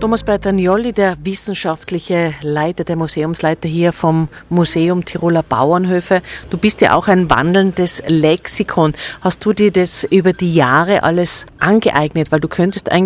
Thomas Bertagnolli, der wissenschaftliche Leiter, der Museumsleiter hier vom Museum Tiroler Bauernhöfe. Du bist ja auch ein wandelndes Lexikon. Hast du dir das über die Jahre alles angeeignet? Weil du könntest eigentlich